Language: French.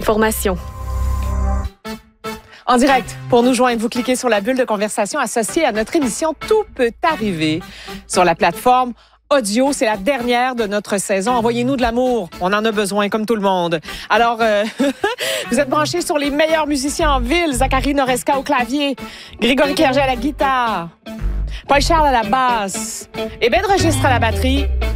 d'information. En direct, pour nous joindre, vous cliquez sur la bulle de conversation associée à notre émission Tout peut arriver sur la plateforme audio. C'est la dernière de notre saison. Envoyez-nous de l'amour. On en a besoin, comme tout le monde. Alors, vous êtes branchés sur les meilleurs musiciens en ville. Zachary Noresca au clavier, Grégory Clerget à la guitare, Paul Charles à la basse et Ben Registre à la batterie.